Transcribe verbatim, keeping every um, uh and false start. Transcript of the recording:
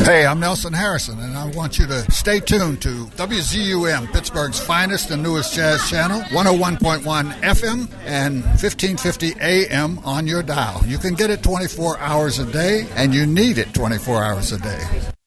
Hey, I'm Nelson Harrison, and I want you to stay tuned to W Z U M, Pittsburgh's finest and newest jazz channel, one oh one point one F M and fifteen fifty A M on your dial. You can get it twenty-four hours a day, and you need it twenty-four hours a day.